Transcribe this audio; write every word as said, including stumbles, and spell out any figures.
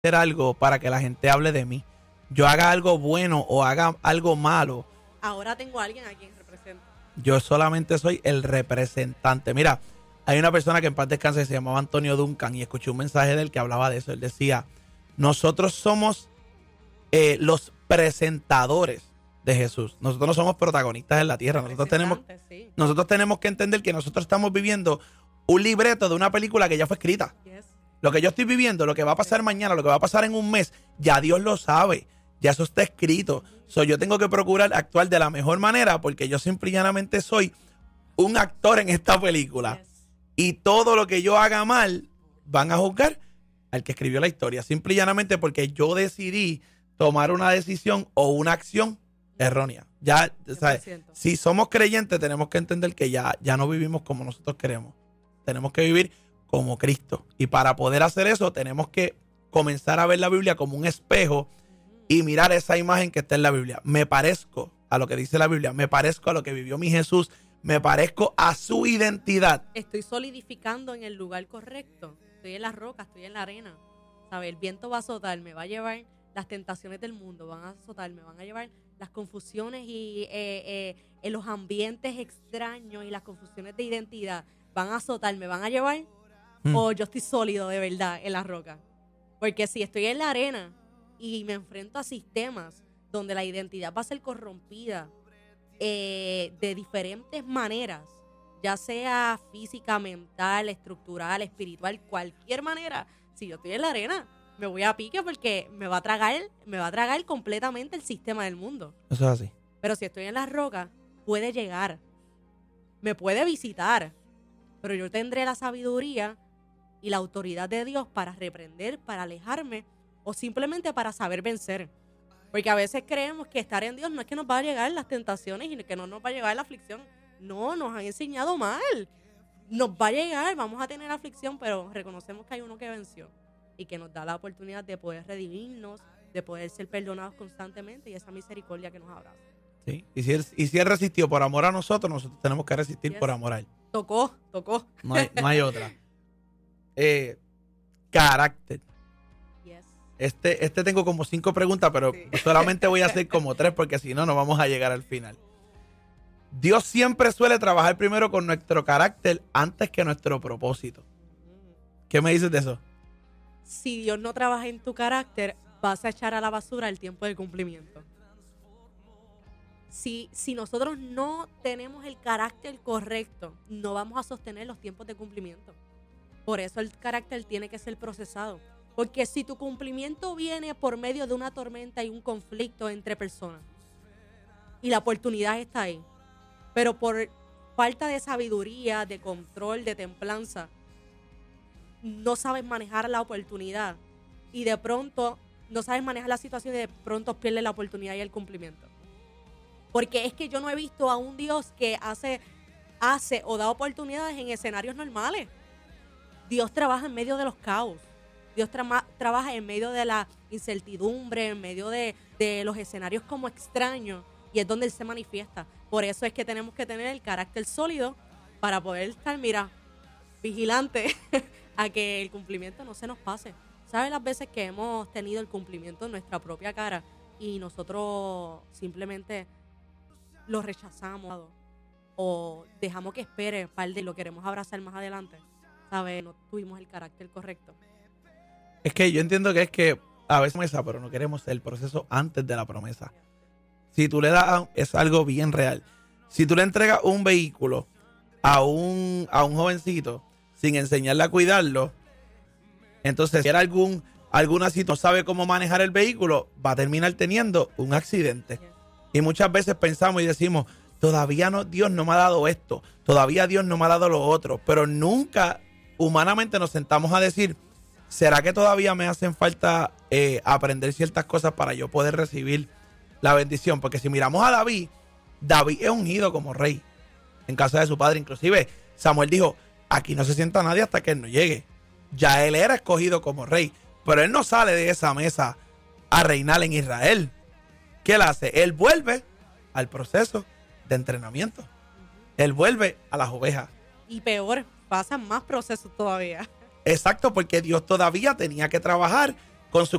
hacer algo para que la gente hable de mí. Yo haga algo bueno o haga algo malo. Ahora tengo a alguien a quien represento. Yo solamente soy el representante. Mira, hay una persona que en paz descanse, se llamaba Antonio Duncan, y escuché un mensaje de él que hablaba de eso. Él decía, nosotros somos eh, los presentadores de Jesús. Nosotros no somos protagonistas en la tierra. Nosotros tenemos, sí. nosotros tenemos que entender que nosotros estamos viviendo un libreto de una película que ya fue escrita. Yes. Lo que yo estoy viviendo, lo que va a pasar mañana, lo que va a pasar en un mes, ya Dios lo sabe. Ya eso está escrito. So, yo tengo que procurar actuar de la mejor manera porque yo simple y llanamente soy un actor en esta película. Yes. Y todo lo que yo haga mal, van a juzgar al que escribió la historia. Simple y llanamente porque yo decidí tomar una decisión o una acción errónea. Ya, ¿sabes? Si somos creyentes, tenemos que entender que ya, ya no vivimos como nosotros queremos. Tenemos que vivir como Cristo. Y para poder hacer eso, tenemos que comenzar a ver la Biblia como un espejo y mirar esa imagen que está en la Biblia. Me parezco a lo que dice la Biblia. Me parezco a lo que vivió mi Jesús. Me parezco a su identidad. Estoy solidificando en el lugar correcto. Estoy en las rocas, estoy en la arena. ¿Sabe? El viento va a azotar, me va a llevar las tentaciones del mundo, van a azotar, me van a llevar las confusiones y eh, eh, en los ambientes extraños y las confusiones de identidad. Van a azotar, me van a llevar. Hmm. O yo estoy sólido de verdad en las rocas. Porque si estoy en la arena y me enfrento a sistemas donde la identidad va a ser corrompida eh, de diferentes maneras, ya sea física, mental, estructural, espiritual, cualquier manera, si yo estoy en la arena, me voy a pique porque me va a tragar, me va a tragar completamente el sistema del mundo. Eso es así. Pero si estoy en las rocas, puede llegar, me puede visitar, pero yo tendré la sabiduría y la autoridad de Dios para reprender, para alejarme o simplemente para saber vencer. Porque a veces creemos que estar en Dios no es que nos va a llegar las tentaciones y que no nos va a llegar la aflicción. No, nos han enseñado mal. Nos va a llegar, vamos a tener aflicción, pero reconocemos que hay uno que venció y que nos da la oportunidad de poder redimirnos, de poder ser perdonados constantemente y esa misericordia que nos abraza. Sí, y si él, y si él resistió por amor a nosotros, nosotros tenemos que resistir yes. por amor a él. Tocó, tocó. No hay, no hay otra. Eh, carácter. Yes. Este, este tengo como cinco preguntas, pero sí. solamente voy a hacer como tres porque si no, no vamos a llegar al final. Dios siempre suele trabajar primero con nuestro carácter antes que nuestro propósito. ¿Qué me dices de eso? Si Dios no trabaja en tu carácter, vas a echar a la basura el tiempo de cumplimiento. Si, si nosotros no tenemos el carácter correcto, no vamos a sostener los tiempos de cumplimiento. Por eso el carácter tiene que ser procesado. Porque si tu cumplimiento viene por medio de una tormenta y un conflicto entre personas, y la oportunidad está ahí, pero por falta de sabiduría, de control, de templanza, no sabes manejar la oportunidad y de pronto no sabes manejar la situación y de pronto pierdes la oportunidad y el cumplimiento. Porque es que yo no he visto a un Dios que hace, hace o da oportunidades en escenarios normales. Dios trabaja en medio de los caos. Dios tra- trabaja en medio de la incertidumbre, en medio de, de los escenarios como extraños, y es donde Él se manifiesta. Por eso es que tenemos que tener el carácter sólido para poder estar, mira, vigilante a que el cumplimiento no se nos pase. ¿Sabes las veces que hemos tenido el cumplimiento en nuestra propia cara y nosotros simplemente lo rechazamos o dejamos que espere par de lo queremos abrazar más adelante? ¿Sabes? No tuvimos el carácter correcto. Es que yo entiendo que es que a veces promesa, pero no queremos el proceso antes de la promesa. Si tú le das, es algo bien real. Si tú le entregas un vehículo a un, a un jovencito sin enseñarle a cuidarlo, entonces si era algún, alguna situación, no sabe cómo manejar el vehículo, va a terminar teniendo un accidente. Yes. Y muchas veces pensamos y decimos, todavía no, Dios no me ha dado esto, todavía Dios no me ha dado lo otro, pero nunca humanamente nos sentamos a decir, ¿será que todavía me hacen falta eh, aprender ciertas cosas para yo poder recibir la bendición? Porque si miramos a David, David es ungido como rey en casa de su padre. Inclusive Samuel dijo, aquí no se sienta nadie hasta que él no llegue. Ya él era escogido como rey, pero él no sale de esa mesa a reinar en Israel. ¿Qué él hace? Él vuelve al proceso de entrenamiento. Él vuelve a las ovejas. Y peor, pasan más procesos todavía. Exacto, porque Dios todavía tenía que trabajar con su